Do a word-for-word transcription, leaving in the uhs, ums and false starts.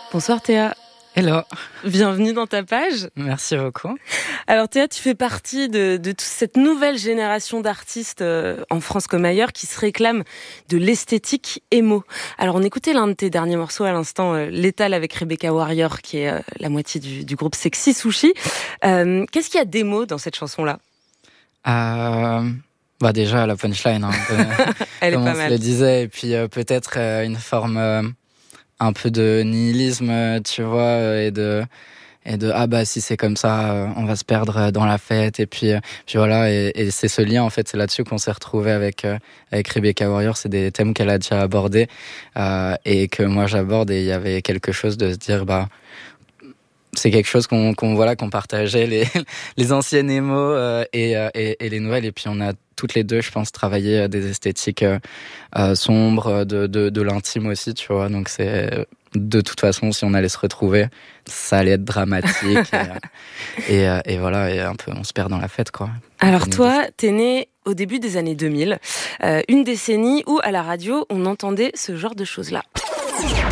Bonsoir Théa. Hello. Bienvenue dans ta page. Merci beaucoup. Alors Théa, tu fais partie de, de toute cette nouvelle génération d'artistes euh, en France comme ailleurs qui se réclament de l'esthétique émo. Alors on écoutait l'un de tes derniers morceaux à l'instant, euh, L'étal avec Rebecca Warrior, qui est euh, la moitié du, du groupe Sexy Sushi. Euh, qu'est-ce qu'il y a d'émo dans cette chanson-là ? euh, bah Déjà la punchline, hein, Elle comme est pas on mal. se le disait, et puis euh, peut-être euh, une forme... Euh, un peu de nihilisme, tu vois, et de et de ah bah si c'est comme ça, euh, on va se perdre dans la fête, et puis euh, puis voilà, et, et c'est ce lien en fait, c'est là-dessus qu'on s'est retrouvé avec euh, avec Rebecca Warrior. C'est des thèmes qu'elle a déjà abordés euh, et que moi j'aborde, et il y avait quelque chose de se dire bah c'est quelque chose qu'on, qu'on voilà qu'on partageait, les les anciennes émos euh, et, euh, et et les nouvelles, et puis on a toutes les deux, je pense, travaillé des esthétiques euh, euh, sombres, de, de de l'intime aussi, tu vois. Donc c'est de toute façon, si on allait se retrouver, ça allait être dramatique et, et, et voilà, et un peu on se perd dans la fête, quoi. Alors toi, t'es né au début des années deux mille, euh, une décennie où à la radio on entendait ce genre de choses-là.